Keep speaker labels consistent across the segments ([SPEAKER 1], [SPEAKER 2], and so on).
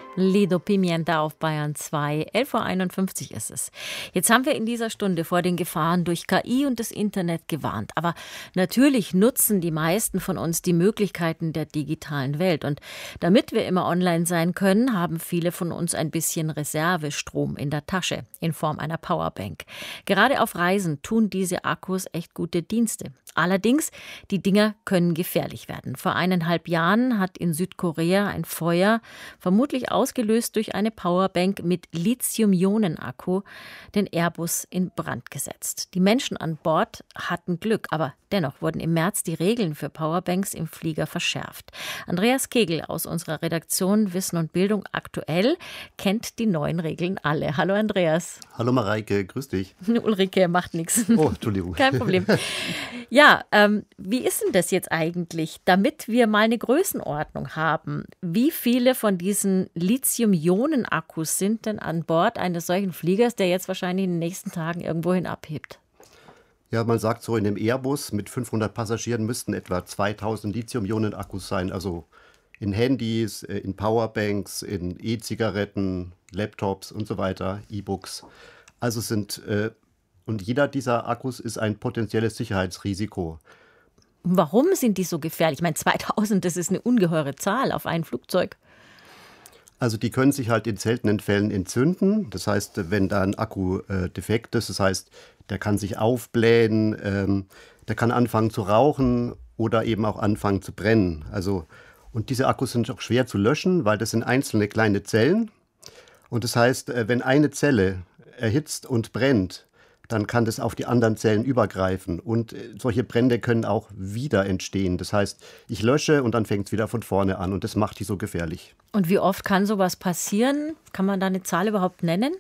[SPEAKER 1] Lido Pimienta auf Bayern 2, 11:51 Uhr ist es. Jetzt haben wir in dieser Stunde vor den Gefahren durch KI und das Internet gewarnt. Aber natürlich nutzen die meisten von uns die Möglichkeiten der digitalen Welt. Und damit wir immer online sein können, haben viele von uns ein bisschen Reservestrom in der Tasche in Form einer Powerbank. Gerade auf Reisen tun diese Akkus echt gute Dienste. Allerdings, die Dinger können gefährlich werden. Vor 1,5 Jahren hat in Südkorea ein Feuer, vermutlich ausgelöst durch eine Powerbank mit Lithium-Ionen-Akku, den Airbus in Brand gesetzt. Die Menschen an Bord hatten Glück, aber dennoch wurden im März die Regeln für Powerbanks im Flieger verschärft. Andreas Kegel aus unserer Redaktion Wissen und Bildung aktuell kennt die neuen Regeln alle. Hallo Andreas.
[SPEAKER 2] Hallo Mareike, grüß dich.
[SPEAKER 1] Ulrike macht nichts.
[SPEAKER 2] Oh, Entschuldigung.
[SPEAKER 1] Kein Problem. Ja, wie ist denn das jetzt eigentlich, damit wir mal eine Größenordnung haben? Wie viele von diesen Lithium-Ionen-Akkus sind denn an Bord eines solchen Fliegers, der jetzt wahrscheinlich in den nächsten Tagen irgendwohin abhebt?
[SPEAKER 2] Ja, man sagt so, in dem Airbus mit 500 Passagieren müssten etwa 2000 Lithium-Ionen-Akkus sein. Also in Handys, in Powerbanks, in E-Zigaretten, Laptops und so weiter, E-Books. Also und jeder dieser Akkus ist ein potenzielles Sicherheitsrisiko.
[SPEAKER 1] Warum sind die so gefährlich? Ich meine, 2000, das ist eine ungeheure Zahl auf ein Flugzeug.
[SPEAKER 2] Also die können sich halt in seltenen Fällen entzünden. Das heißt, wenn da ein Akku defekt ist, das heißt, der kann sich aufblähen, der kann anfangen zu rauchen oder eben auch anfangen zu brennen. Und diese Akkus sind auch schwer zu löschen, weil das sind einzelne kleine Zellen. Und das heißt, wenn eine Zelle erhitzt und brennt, dann kann das auf die anderen Zellen übergreifen. Und solche Brände können auch wieder entstehen. Das heißt, ich lösche und dann fängt es wieder von vorne an. Und das macht die so gefährlich.
[SPEAKER 1] Und wie oft kann sowas passieren? Kann man da eine Zahl überhaupt nennen?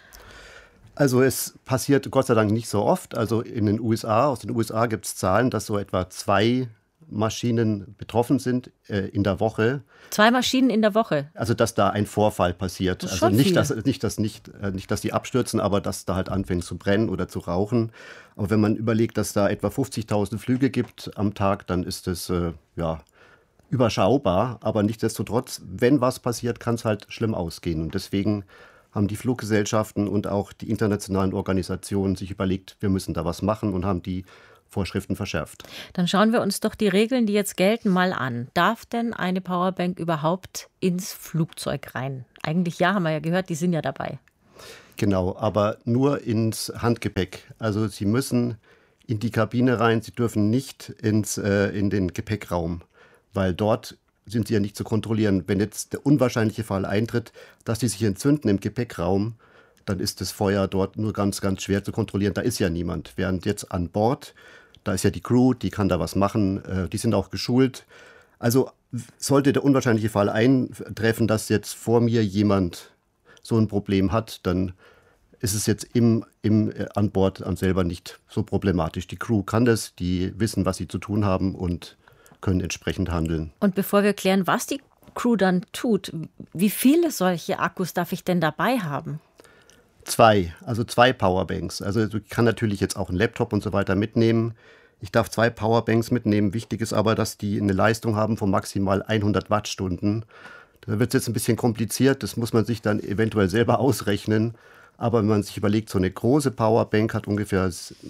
[SPEAKER 2] Also es passiert Gott sei Dank nicht so oft. Also aus den USA gibt es Zahlen, dass so etwa 2 Maschinen betroffen sind in der Woche.
[SPEAKER 1] 2 Maschinen in der Woche?
[SPEAKER 2] Also dass da ein Vorfall passiert. Also nicht, dass die abstürzen, aber dass da halt anfängt zu brennen oder zu rauchen. Aber wenn man überlegt, dass da etwa 50.000 Flüge gibt am Tag, dann ist das überschaubar. Aber nichtsdestotrotz, wenn was passiert, kann es halt schlimm ausgehen. Und deswegen haben die Fluggesellschaften und auch die internationalen Organisationen sich überlegt, wir müssen da was machen und haben die Vorschriften verschärft.
[SPEAKER 1] Dann schauen wir uns doch die Regeln, die jetzt gelten, mal an. Darf denn eine Powerbank überhaupt ins Flugzeug rein? Eigentlich ja, haben wir ja gehört, die sind ja dabei.
[SPEAKER 2] Genau, aber nur ins Handgepäck. Also Sie müssen in die Kabine rein, Sie dürfen nicht in den Gepäckraum, weil dort sind Sie ja nicht zu kontrollieren. Wenn jetzt der unwahrscheinliche Fall eintritt, dass die sich entzünden im Gepäckraum, dann ist das Feuer dort nur ganz, ganz schwer zu kontrollieren. Da ist ja niemand. Während jetzt an Bord, da ist ja die Crew, die kann da was machen, die sind auch geschult. Also sollte der unwahrscheinliche Fall eintreffen, dass jetzt vor mir jemand so ein Problem hat, dann ist es jetzt an Bord an selber nicht so problematisch. Die Crew kann das, die wissen, was sie zu tun haben und können entsprechend handeln. Und
[SPEAKER 1] bevor wir klären, was die Crew dann tut, wie viele solche Akkus darf ich denn dabei haben?
[SPEAKER 2] 2 Powerbanks. Also ich kann natürlich jetzt auch einen Laptop und so weiter mitnehmen. Ich darf 2 Powerbanks mitnehmen. Wichtig ist aber, dass die eine Leistung haben von maximal 100 Wattstunden. Da wird es jetzt ein bisschen kompliziert. Das muss man sich dann eventuell selber ausrechnen. Aber wenn man sich überlegt, so eine große Powerbank hat ungefähr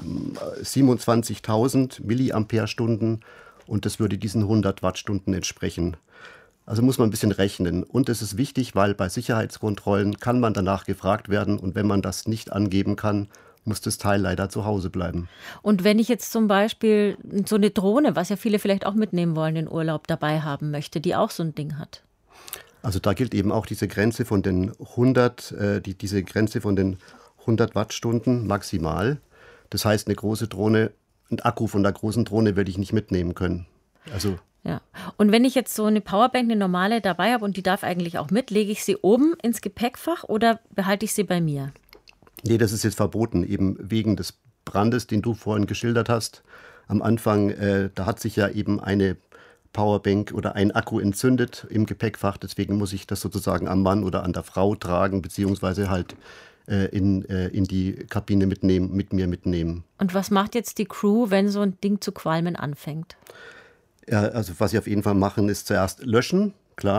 [SPEAKER 2] 27.000 Milliampere-Stunden und das würde diesen 100 Wattstunden entsprechen. Also muss man ein bisschen rechnen. Und es ist wichtig, weil bei Sicherheitskontrollen kann man danach gefragt werden. Und wenn man das nicht angeben kann, muss das Teil leider zu Hause bleiben.
[SPEAKER 1] Und wenn ich jetzt zum Beispiel so eine Drohne, was ja viele vielleicht auch mitnehmen wollen, in Urlaub dabei haben möchte, die auch so ein Ding hat?
[SPEAKER 2] Also da gilt eben auch diese Grenze von den 100 Wattstunden maximal. Das heißt, ein Akku von der großen Drohne werde ich nicht mitnehmen können.
[SPEAKER 1] Ja. Und wenn ich jetzt so eine Powerbank, eine normale dabei habe und die darf eigentlich auch mit, lege ich sie oben ins Gepäckfach oder behalte ich sie bei mir?
[SPEAKER 2] Nee, das ist jetzt verboten, eben wegen des Brandes, den du vorhin geschildert hast. Am Anfang, da hat sich ja eben eine Powerbank oder ein Akku entzündet im Gepäckfach. Deswegen muss ich das sozusagen am Mann oder an der Frau tragen, beziehungsweise halt in die Kabine mit mir mitnehmen.
[SPEAKER 1] Und was macht jetzt die Crew, wenn so ein Ding zu qualmen anfängt?
[SPEAKER 2] Ja, also was sie auf jeden Fall machen, ist zuerst löschen, klar.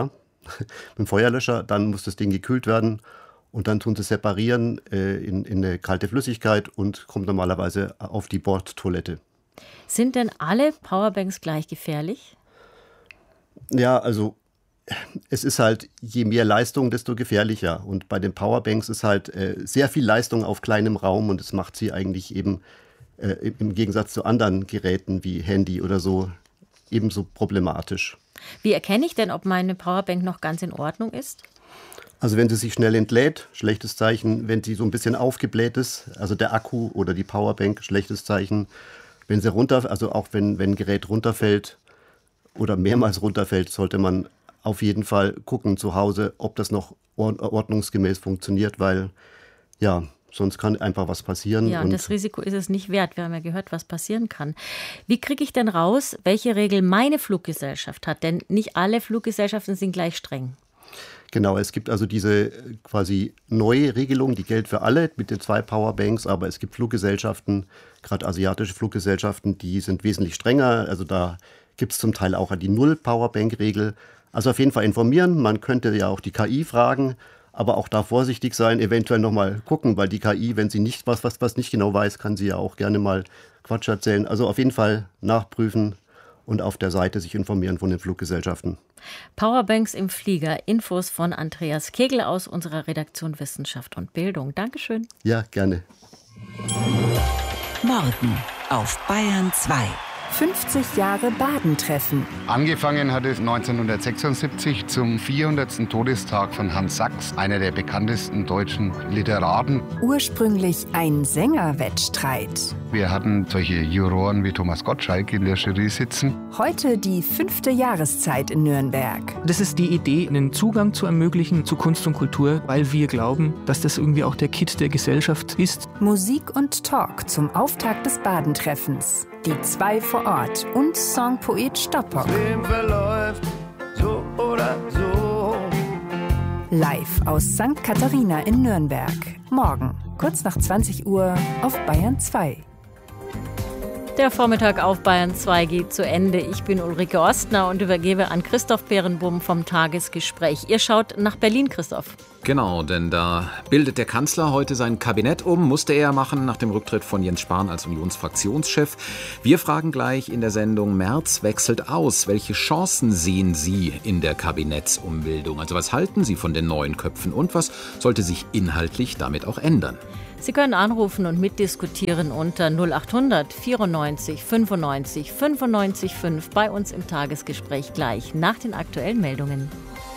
[SPEAKER 2] mit dem Feuerlöscher. Dann muss das Ding gekühlt werden und dann tun sie separieren in eine kalte Flüssigkeit und kommt normalerweise auf die Bordtoilette.
[SPEAKER 1] Sind denn alle Powerbanks gleich gefährlich?
[SPEAKER 2] Ja, also es ist halt, je mehr Leistung, desto gefährlicher. Und bei den Powerbanks ist halt sehr viel Leistung auf kleinem Raum und das macht sie eigentlich eben im Gegensatz zu anderen Geräten wie Handy oder so ebenso problematisch.
[SPEAKER 1] Wie erkenne ich denn, ob meine Powerbank noch ganz in Ordnung ist?
[SPEAKER 2] Also wenn sie sich schnell entlädt, schlechtes Zeichen. Wenn sie so ein bisschen aufgebläht ist, also der Akku oder die Powerbank, schlechtes Zeichen. Wenn sie also auch wenn ein Gerät runterfällt oder mehrmals runterfällt, sollte man auf jeden Fall gucken zu Hause, ob das noch ordnungsgemäß funktioniert, weil ja, sonst kann einfach was passieren.
[SPEAKER 1] Ja, und das Risiko ist es nicht wert. Wir haben ja gehört, was passieren kann. Wie kriege ich denn raus, welche Regel meine Fluggesellschaft hat? Denn nicht alle Fluggesellschaften sind gleich streng.
[SPEAKER 2] Genau, es gibt also diese quasi neue Regelung, die gilt für alle mit den 2 Powerbanks, aber es gibt Fluggesellschaften, gerade asiatische Fluggesellschaften, die sind wesentlich strenger. Also da gibt es zum Teil auch die Null-Powerbank-Regel. Also auf jeden Fall informieren. Man könnte ja auch die KI fragen, aber auch da vorsichtig sein, eventuell nochmal gucken, weil die KI, wenn sie nicht was nicht genau weiß, kann sie ja auch gerne mal Quatsch erzählen. Also auf jeden Fall nachprüfen und auf der Seite sich informieren von den Fluggesellschaften.
[SPEAKER 1] Powerbanks im Flieger. Infos von Andreas Kegel aus unserer Redaktion Wissenschaft und Bildung. Dankeschön.
[SPEAKER 2] Ja, gerne.
[SPEAKER 3] Morgen auf Bayern 2.
[SPEAKER 4] 50 Jahre Badentreffen.
[SPEAKER 5] Angefangen hat es 1976 zum 400. Todestag von Hans Sachs, einer der bekanntesten deutschen Literaten.
[SPEAKER 4] Ursprünglich ein Sängerwettstreit.
[SPEAKER 5] Wir hatten solche Juroren wie Thomas Gottschalk in der Jury sitzen.
[SPEAKER 4] Heute die 5. Jahreszeit in Nürnberg.
[SPEAKER 6] Das ist die Idee, einen Zugang zu ermöglichen zu Kunst und Kultur, weil wir glauben, dass das irgendwie auch der Kitt der Gesellschaft ist.
[SPEAKER 4] Musik und Talk zum Auftakt des Badentreffens. Die 2 vor Ort und Songpoet Stoppock.
[SPEAKER 7] Leben verläuft so oder so.
[SPEAKER 4] Live aus St. Katharina in Nürnberg. Morgen, kurz nach 20 Uhr auf Bayern 2.
[SPEAKER 1] Der Vormittag auf Bayern 2 geht zu Ende. Ich bin Ulrike Ostner und übergebe an Christoph Berenbum vom Tagesgespräch. Ihr schaut nach Berlin, Christoph.
[SPEAKER 8] Genau, denn da bildet der Kanzler heute sein Kabinett um, musste er machen nach dem Rücktritt von Jens Spahn als Unionsfraktionschef. Wir fragen gleich in der Sendung, Merz wechselt aus. Welche Chancen sehen Sie in der Kabinettsumbildung? Also was halten Sie von den neuen Köpfen und was sollte sich inhaltlich damit auch ändern?
[SPEAKER 1] Sie können anrufen und mitdiskutieren unter 0800 94 95 95 5 bei uns im Tagesgespräch gleich nach den aktuellen Meldungen.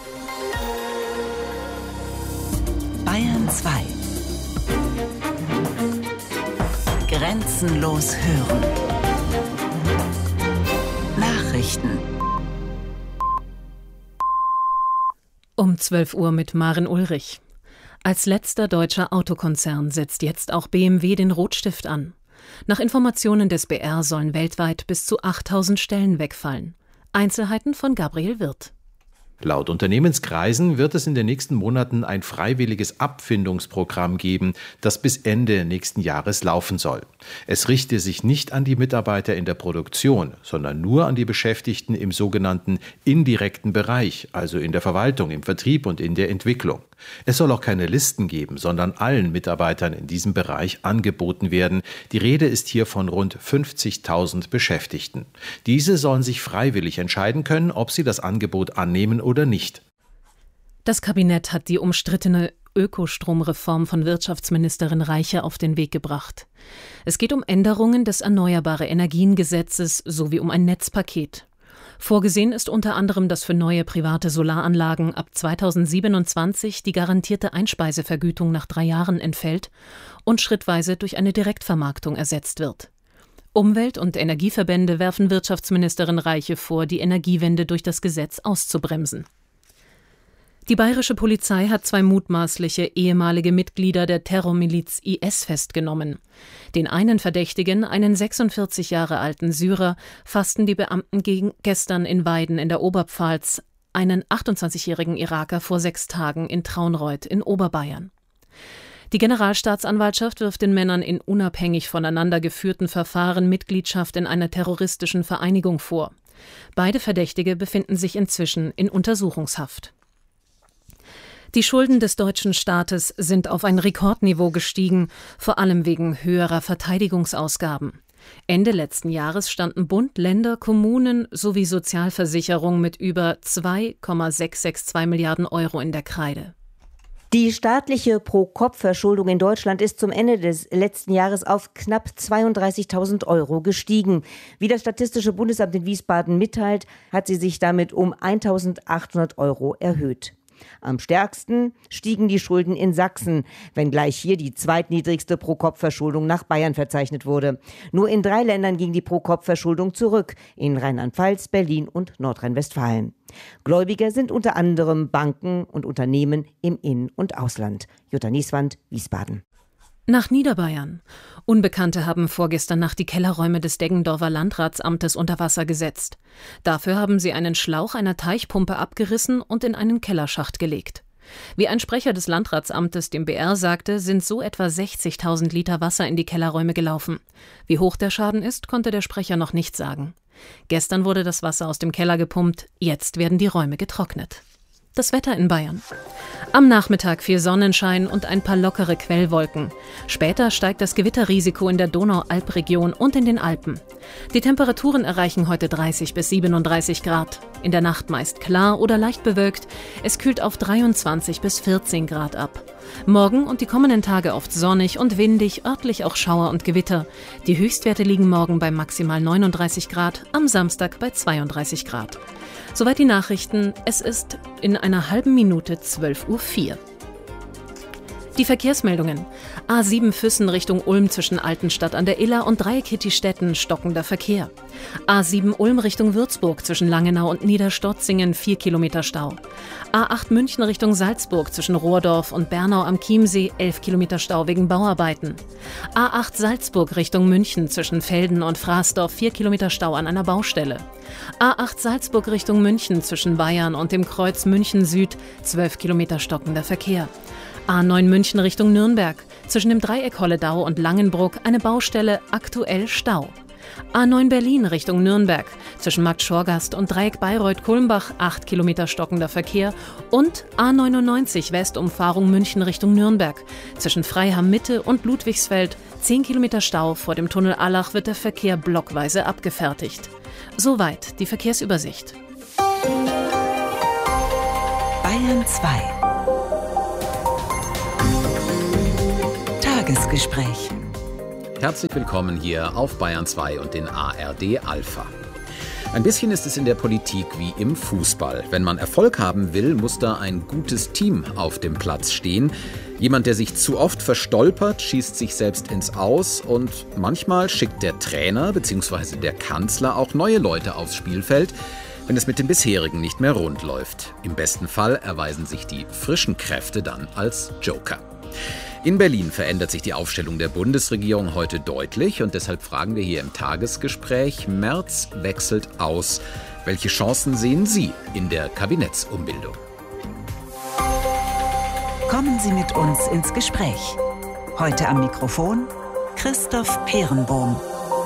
[SPEAKER 3] Bayern 2. Grenzenlos hören. Nachrichten.
[SPEAKER 9] Um 12 Uhr mit Maren Ulrich. Als letzter deutscher Autokonzern setzt jetzt auch BMW den Rotstift an. Nach Informationen des BR sollen weltweit bis zu 8000 Stellen wegfallen. Einzelheiten von Gabriel Wirth.
[SPEAKER 10] Laut Unternehmenskreisen wird es in den nächsten Monaten ein freiwilliges Abfindungsprogramm geben, das bis Ende nächsten Jahres laufen soll. Es richte sich nicht an die Mitarbeiter in der Produktion, sondern nur an die Beschäftigten im sogenannten indirekten Bereich, also in der Verwaltung, im Vertrieb und in der Entwicklung. Es soll auch keine Listen geben, sondern allen Mitarbeitern in diesem Bereich angeboten werden. Die Rede ist hier von rund 50.000 Beschäftigten. Diese sollen sich freiwillig entscheiden können, ob sie das Angebot annehmen oder nicht.
[SPEAKER 9] Das Kabinett hat die umstrittene Ökostromreform von Wirtschaftsministerin Reiche auf den Weg gebracht. Es geht um Änderungen des Erneuerbare-Energien-Gesetzes sowie um ein Netzpaket. Vorgesehen ist unter anderem, dass für neue private Solaranlagen ab 2027 die garantierte Einspeisevergütung nach 3 Jahren entfällt und schrittweise durch eine Direktvermarktung ersetzt wird. Umwelt- und Energieverbände werfen Wirtschaftsministerin Reiche vor, die Energiewende durch das Gesetz auszubremsen. Die bayerische Polizei hat 2 mutmaßliche ehemalige Mitglieder der Terrormiliz IS festgenommen. Den einen Verdächtigen, einen 46 Jahre alten Syrer, fassten die Beamten gestern in Weiden in der Oberpfalz, einen 28-jährigen Iraker vor 6 Tagen in Traunreut in Oberbayern. Die Generalstaatsanwaltschaft wirft den Männern in unabhängig voneinander geführten Verfahren Mitgliedschaft in einer terroristischen Vereinigung vor. Beide Verdächtige befinden sich inzwischen in Untersuchungshaft. Die Schulden des deutschen Staates sind auf ein Rekordniveau gestiegen, vor allem wegen höherer Verteidigungsausgaben. Ende letzten Jahres standen Bund, Länder, Kommunen sowie Sozialversicherung mit über 2,662 Milliarden Euro in der Kreide.
[SPEAKER 11] Die staatliche Pro-Kopf-Verschuldung in Deutschland ist zum Ende des letzten Jahres auf knapp 32.000 Euro gestiegen. Wie das Statistische Bundesamt in Wiesbaden mitteilt, hat sie sich damit um 1.800 Euro erhöht. Am stärksten stiegen die Schulden in Sachsen, wenngleich hier die zweitniedrigste Pro-Kopf-Verschuldung nach Bayern verzeichnet wurde. Nur in 3 Ländern ging die Pro-Kopf-Verschuldung zurück, in Rheinland-Pfalz, Berlin und Nordrhein-Westfalen. Gläubiger sind unter anderem Banken und Unternehmen im In- und Ausland. Jutta Nieswand, Wiesbaden.
[SPEAKER 9] Nach Niederbayern. Unbekannte haben vorgestern Nacht die Kellerräume des Deggendorfer Landratsamtes unter Wasser gesetzt. Dafür haben sie einen Schlauch einer Teichpumpe abgerissen und in einen Kellerschacht gelegt. Wie ein Sprecher des Landratsamtes dem BR sagte, sind so etwa 60.000 Liter Wasser in die Kellerräume gelaufen. Wie hoch der Schaden ist, konnte der Sprecher noch nicht sagen. Gestern wurde das Wasser aus dem Keller gepumpt, jetzt werden die Räume getrocknet. Das Wetter in Bayern. Am Nachmittag viel Sonnenschein und ein paar lockere Quellwolken. Später steigt das Gewitterrisiko in der Donau-Alp-Region und in den Alpen. Die Temperaturen erreichen heute 30 bis 37 Grad. In der Nacht meist klar oder leicht bewölkt. Es kühlt auf 23 bis 14 Grad ab. Morgen und die kommenden Tage oft sonnig und windig, örtlich auch Schauer und Gewitter. Die Höchstwerte liegen morgen bei maximal 39 Grad, am Samstag bei 32 Grad. Soweit die Nachrichten. Es ist in einer halben Minute 12:04 Uhr. Die Verkehrsmeldungen. A7 Füssen Richtung Ulm zwischen Altenstadt an der Iller und Dreieck-Hittistetten stockender Verkehr. A7 Ulm Richtung Würzburg zwischen Langenau und Niederstotzingen 4 Kilometer Stau. A8 München Richtung Salzburg zwischen Rohrdorf und Bernau am Chiemsee 11 Kilometer Stau wegen Bauarbeiten. A8 Salzburg Richtung München zwischen Velden und Fraßdorf 4 Kilometer Stau an einer Baustelle. A8 Salzburg Richtung München zwischen Bayern und dem Kreuz München Süd 12 Kilometer stockender Verkehr. A9 München Richtung Nürnberg, zwischen dem Dreieck Holledau und Langenbruck eine Baustelle, aktuell Stau. A9 Berlin Richtung Nürnberg, zwischen Markt Schorgast und Dreieck Bayreuth-Kulmbach 8 Kilometer stockender Verkehr und A99 Westumfahrung München Richtung Nürnberg, zwischen Freiham Mitte und Ludwigsfeld 10 Kilometer Stau, vor dem Tunnel Allach wird der Verkehr blockweise abgefertigt. Soweit die Verkehrsübersicht.
[SPEAKER 3] Bayern 2. Tagesgespräch.
[SPEAKER 8] Herzlich willkommen hier auf Bayern 2 und den ARD Alpha. Ein bisschen ist es in der Politik wie im Fußball. Wenn man Erfolg haben will, muss da ein gutes Team auf dem Platz stehen. Jemand, der sich zu oft verstolpert, schießt sich selbst ins Aus und manchmal schickt der Trainer bzw. der Kanzler auch neue Leute aufs Spielfeld, wenn es mit den bisherigen nicht mehr rund läuft. Im besten Fall erweisen sich die frischen Kräfte dann als Joker. In Berlin verändert sich die Aufstellung der Bundesregierung heute deutlich und deshalb fragen wir hier im Tagesgespräch: Merz wechselt aus. Welche Chancen sehen Sie in der Kabinettsumbildung?
[SPEAKER 3] Kommen Sie mit uns ins Gespräch. Heute am Mikrofon Christoph Peerenbohm.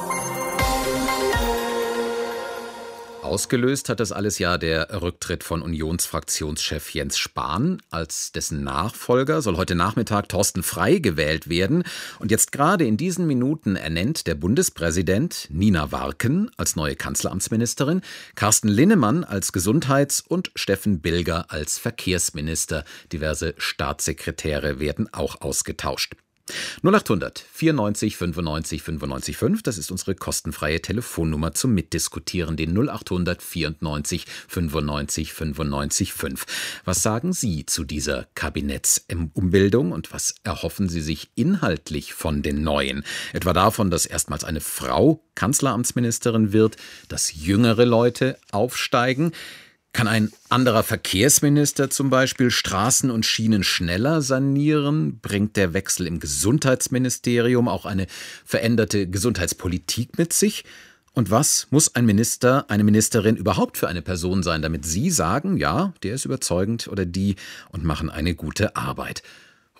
[SPEAKER 8] Ausgelöst hat das alles ja der Rücktritt von Unionsfraktionschef Jens Spahn. Als dessen Nachfolger soll heute Nachmittag Thorsten Frey gewählt werden. Und jetzt gerade in diesen Minuten ernennt der Bundespräsident Nina Warken als neue Kanzleramtsministerin, Carsten Linnemann als Gesundheits- und Steffen Bilger als Verkehrsminister. Diverse Staatssekretäre werden auch ausgetauscht. 0800 94 95 95 5, das ist unsere kostenfreie Telefonnummer zum Mitdiskutieren, den 0800 94 95 95 5. Was sagen Sie zu dieser Kabinettsumbildung und was erhoffen Sie sich inhaltlich von den Neuen? Etwa davon, dass erstmals eine Frau Kanzleramtsministerin wird, dass jüngere Leute aufsteigen? Kann ein anderer Verkehrsminister zum Beispiel Straßen und Schienen schneller sanieren? Bringt der Wechsel im Gesundheitsministerium auch eine veränderte Gesundheitspolitik mit sich? Und was muss ein Minister, eine Ministerin überhaupt für eine Person sein, damit Sie sagen, ja, der ist überzeugend oder die und machen eine gute Arbeit?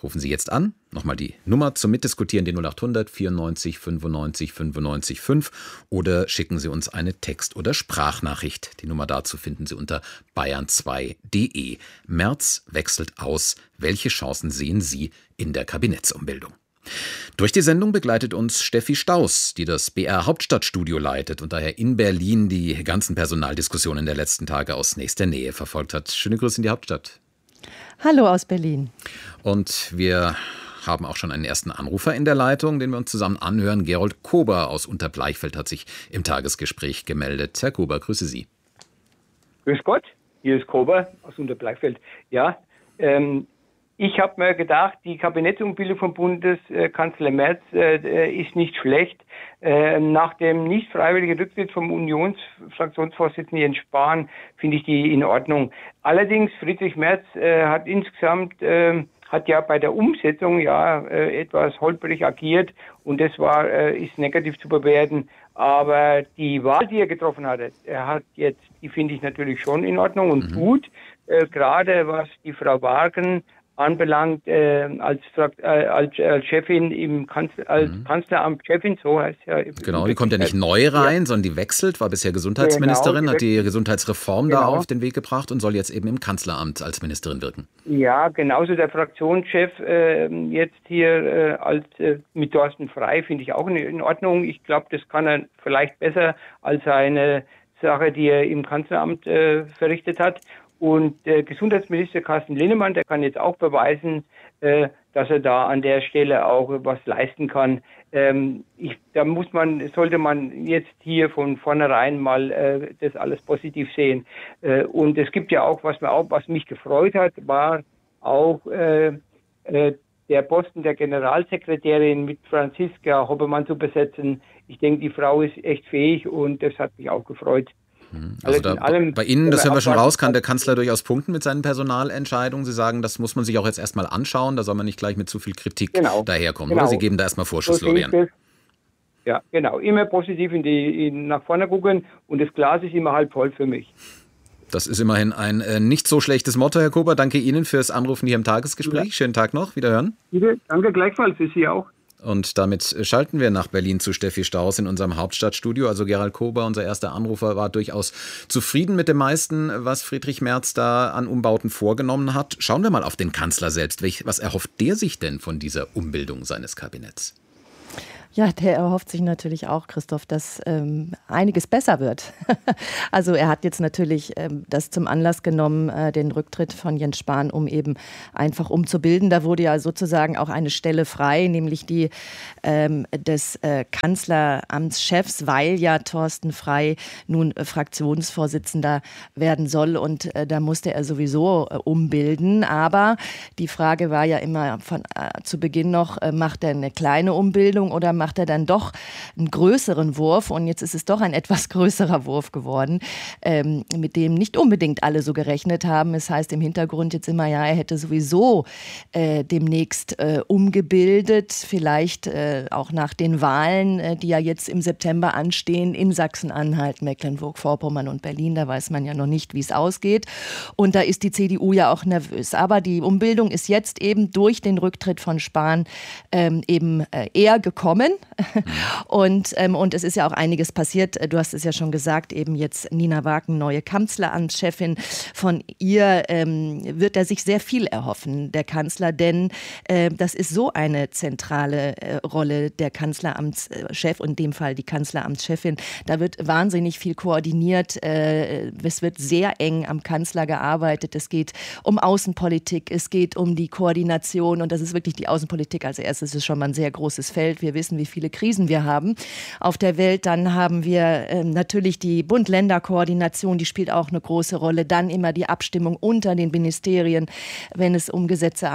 [SPEAKER 8] Rufen Sie jetzt an. Nochmal die Nummer zum Mitdiskutieren, die 0800 94 95 95 5. Oder schicken Sie uns eine Text- oder Sprachnachricht. Die Nummer dazu finden Sie unter bayern2.de. Merz wechselt aus. Welche Chancen sehen Sie in der Kabinettsumbildung? Durch die Sendung begleitet uns Steffi Staus, die das BR Hauptstadtstudio leitet und daher in Berlin die ganzen Personaldiskussionen der letzten Tage aus nächster Nähe verfolgt hat. Schöne Grüße in die Hauptstadt.
[SPEAKER 12] Hallo aus Berlin.
[SPEAKER 8] Und wir haben auch schon einen ersten Anrufer in der Leitung, den wir uns zusammen anhören. Gerold Kober aus Unterbleichfeld hat sich im Tagesgespräch gemeldet. Herr Kober, grüße Sie.
[SPEAKER 13] Grüß Gott, hier ist Kober aus Unterbleichfeld. Ja, ich habe mir gedacht, die Kabinettsumbildung von Bundeskanzler Merz ist nicht schlecht. Nach dem nicht freiwilligen Rücktritt vom Unionsfraktionsvorsitzenden Jens Spahn finde ich die in Ordnung. Allerdings, Friedrich Merz hat insgesamt hat ja bei der Umsetzung etwas holprig agiert und das ist negativ zu bewerten. Aber die Wahl, die er getroffen hat, die finde ich natürlich schon in Ordnung und gut. Gerade was die Frau Wagen anbelangt, als Chefin im Kanzleramt-Chefin, so heißt ja.
[SPEAKER 8] Genau, die kommt ja nicht neu rein, sondern die wechselt, war bisher Gesundheitsministerin, hat die Gesundheitsreform da auf den Weg gebracht und soll jetzt eben im Kanzleramt als Ministerin wirken. Ja, genauso der Fraktionschef jetzt hier mit Thorsten Frey finde ich auch in Ordnung. Ich glaube, das kann er vielleicht besser als seine Sache, die er im Kanzleramt verrichtet hat. Und der Gesundheitsminister Carsten Linnemann, der kann jetzt auch beweisen, dass er da an der Stelle auch was leisten kann. Sollte man jetzt hier von vornherein mal das alles positiv sehen. Und es gibt ja auch, was mich gefreut hat, war auch der Posten der Generalsekretärin mit Franziska Hoppemann zu besetzen. Ich denke, die Frau ist echt fähig und das hat mich auch gefreut. Also bei Ihnen, das hören wir schon raus, kann der Kanzler durchaus punkten mit seinen Personalentscheidungen. Sie sagen, das muss man sich auch jetzt erstmal anschauen, da soll man nicht gleich mit zu viel Kritik daherkommen. Genau. Oder? Sie geben da erstmal Vorschusslorbeeren. Ja, genau. Immer positiv nach vorne gucken und das Glas ist immer halb voll für mich. Das ist immerhin ein nicht so schlechtes Motto, Herr Kober. Danke Ihnen fürs Anrufen hier im Tagesgespräch. Ja. Schönen Tag noch. Wiederhören. Bitte, danke gleichfalls für Sie auch. Und damit schalten wir nach Berlin zu Steffi Staus in unserem Hauptstadtstudio. Also Gerold Kober, unser erster Anrufer, war durchaus zufrieden mit dem meisten, was Friedrich Merz da an Umbauten vorgenommen hat. Schauen wir mal auf den Kanzler selbst. Was erhofft der sich denn von dieser Umbildung seines Kabinetts?
[SPEAKER 12] Ja, der erhofft sich natürlich auch, Christoph, dass einiges besser wird. Also er hat jetzt natürlich das zum Anlass genommen, den Rücktritt von Jens Spahn, um eben einfach umzubilden. Da wurde ja sozusagen auch eine Stelle frei, nämlich die des Kanzleramtschefs, weil ja Thorsten Frey nun Fraktionsvorsitzender werden soll. Und da musste er sowieso umbilden. Aber die Frage war ja immer zu Beginn noch, macht er eine kleine Umbildung oder macht er dann doch einen größeren Wurf? Und jetzt ist es doch ein etwas größerer Wurf geworden, mit dem nicht unbedingt alle so gerechnet haben. Es heißt im Hintergrund jetzt immer, ja, er hätte sowieso demnächst umgebildet, vielleicht auch nach den Wahlen, die ja jetzt im September anstehen in Sachsen-Anhalt, Mecklenburg-Vorpommern und Berlin. Da weiß man ja noch nicht, wie es ausgeht. Und da ist die CDU ja auch nervös. Aber die Umbildung ist jetzt eben durch den Rücktritt von Spahn eben eher gekommen. Und es ist ja auch einiges passiert. Du hast es ja schon gesagt, eben jetzt Nina Wagen, neue Kanzleramtschefin. Von ihr wird er sich sehr viel erhoffen, der Kanzler, denn das ist so eine zentrale Rolle, der Kanzleramtschef und in dem Fall die Kanzleramtschefin. Da wird wahnsinnig viel koordiniert. Es wird sehr eng am Kanzler gearbeitet. Es geht um Außenpolitik, es geht um die Koordination und das ist wirklich die Außenpolitik. Als erstes ist schon mal ein sehr großes Feld. Wir wissen, wie viele Krisen wir haben auf der Welt. Dann haben wir natürlich die Bund-Länder-Koordination, die spielt auch eine große Rolle. Dann immer die Abstimmung unter den Ministerien, wenn es um Gesetze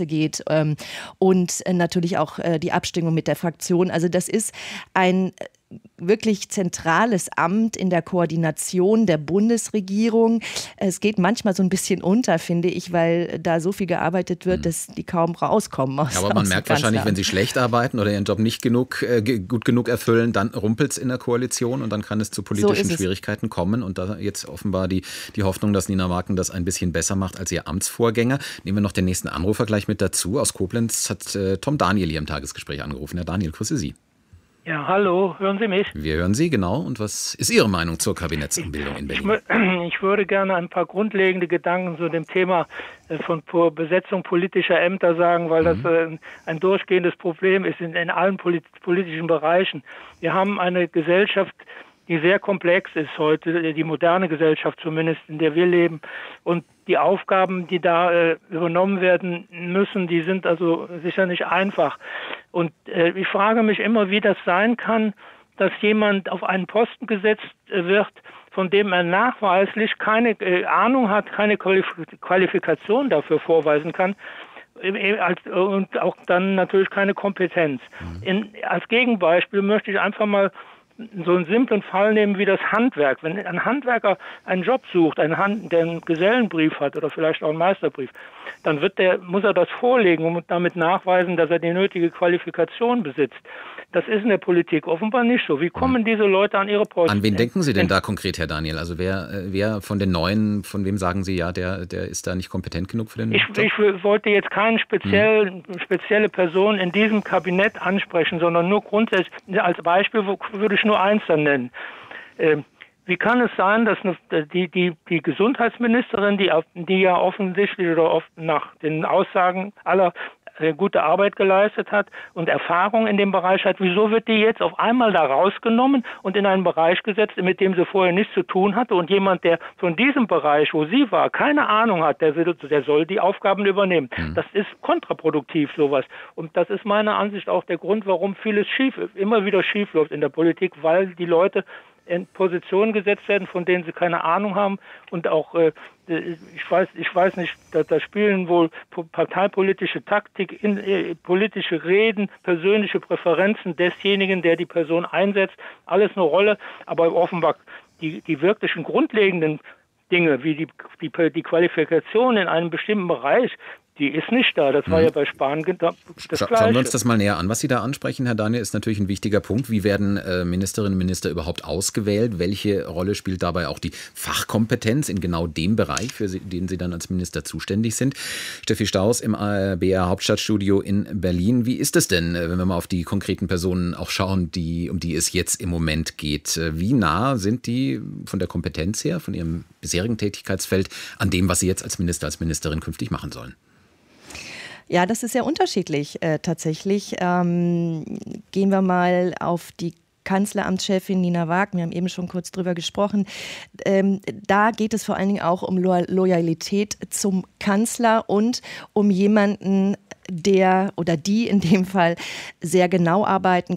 [SPEAKER 12] geht und natürlich auch die Abstimmung mit der Fraktion. Also das ist ein wirklich zentrales Amt in der Koordination der Bundesregierung. Es geht manchmal so ein bisschen unter, finde ich, weil da so viel gearbeitet wird, dass die kaum rauskommen.
[SPEAKER 8] Aber man merkt wahrscheinlich, wenn sie schlecht arbeiten oder ihren Job nicht gut genug erfüllen, dann rumpelt es in der Koalition und dann kann es zu politischen Schwierigkeiten kommen. Und da jetzt offenbar die Hoffnung, dass Nina Marken das ein bisschen besser macht als ihr Amtsvorgänger. Nehmen wir noch den nächsten Anrufer gleich mit dazu. Aus Koblenz hat Tom Daniel hier im Tagesgespräch angerufen. Herr Daniel, grüße Sie.
[SPEAKER 14] Ja, hallo, hören Sie mich?
[SPEAKER 8] Wir hören Sie, genau. Und was ist Ihre Meinung zur Kabinettsumbildung in Berlin?
[SPEAKER 14] Ich würde gerne ein paar grundlegende Gedanken zu dem Thema von Besetzung politischer Ämter sagen, weil das ein durchgehendes Problem ist in allen politischen Bereichen. Wir haben eine Gesellschaft, die sehr komplex ist heute, die moderne Gesellschaft zumindest, in der wir leben. Und die Aufgaben, die da übernommen werden müssen, die sind also sicher nicht einfach. Und ich frage mich immer, wie das sein kann, dass jemand auf einen Posten gesetzt wird, von dem er nachweislich keine Ahnung hat, keine Qualifikation dafür vorweisen kann und auch dann natürlich keine Kompetenz. Als Gegenbeispiel möchte ich einfach mal so einen simplen Fall nehmen wie das Handwerk. Wenn ein Handwerker einen Job sucht, der einen Gesellenbrief hat oder vielleicht auch einen Meisterbrief, dann muss er das vorlegen und damit nachweisen, dass er die nötige Qualifikation besitzt. Das ist in der Politik offenbar nicht so. Wie kommen diese Leute an ihre Posten?
[SPEAKER 8] An wen denken Sie denn da konkret, Herr Daniel? Also wer von den Neuen, von wem sagen Sie, ja, der ist da nicht kompetent genug für den Job? Ich
[SPEAKER 14] wollte jetzt keine spezielle Person in diesem Kabinett ansprechen, sondern nur grundsätzlich als Beispiel würde ich nur eins dann nennen. Wie kann es sein, dass die Gesundheitsministerin, die ja offensichtlich oder oft nach den Aussagen aller gute Arbeit geleistet hat und Erfahrung in dem Bereich hat, wieso wird die jetzt auf einmal da rausgenommen und in einen Bereich gesetzt, mit dem sie vorher nichts zu tun hatte, und jemand, der von diesem Bereich, wo sie war, keine Ahnung hat, der soll die Aufgaben übernehmen. Das ist kontraproduktiv, sowas. Und das ist meiner Ansicht auch der Grund, warum vieles immer wieder schief läuft in der Politik, weil die Leute in Positionen gesetzt werden, von denen sie keine Ahnung haben, und auch ich weiß nicht, da spielen wohl parteipolitische Taktik, politische Reden, persönliche Präferenzen desjenigen, der die Person einsetzt, alles eine Rolle, aber offenbar die wirklichen grundlegenden Dinge, wie die Qualifikation in einem bestimmten Bereich, die ist nicht da. Das war ja bei Spahn das Gleiche.
[SPEAKER 8] Schauen wir uns das mal näher an. Was Sie da ansprechen, Herr Daniel, ist natürlich ein wichtiger Punkt. Wie werden Ministerinnen und Minister überhaupt ausgewählt? Welche Rolle spielt dabei auch die Fachkompetenz in genau dem Bereich, für den Sie dann als Minister zuständig sind? Steffi Staus im BR Hauptstadtstudio in Berlin. Wie ist es denn, wenn wir mal auf die konkreten Personen auch schauen, um die es jetzt im Moment geht? Wie nah sind die von der Kompetenz her, von ihrem bisherigen Tätigkeitsfeld, an dem, was Sie jetzt als Minister, als Ministerin künftig machen sollen?
[SPEAKER 12] Ja, das ist sehr unterschiedlich tatsächlich. Gehen wir mal auf die Kanzleramtschefin Nina Marken, wir haben eben schon kurz drüber gesprochen. Da geht es vor allen Dingen auch um Loyalität zum Kanzler und um jemanden, der oder die in dem Fall sehr genau arbeiten